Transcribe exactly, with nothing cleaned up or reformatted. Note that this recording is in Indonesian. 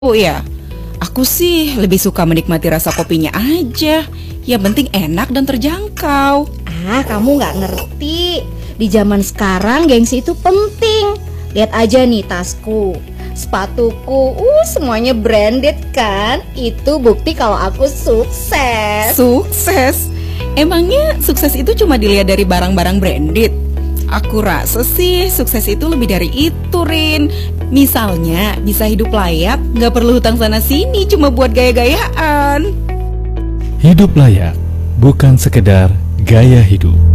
Oh ya, aku sih lebih suka menikmati rasa kopinya aja. Yang penting enak dan terjangkau. Ah, kamu nggak ngerti. Di zaman sekarang gengsi itu penting. Lihat aja nih tasku, sepatuku, uh semuanya branded kan. Itu bukti kalau aku sukses. Sukses? Emangnya sukses itu cuma dilihat dari barang-barang branded? Aku rasa sih sukses itu lebih dari itu, Rin. Misalnya bisa hidup layak, gak perlu hutang sana sini cuma buat gaya-gayaan. Hidup layak bukan sekedar gaya hidup.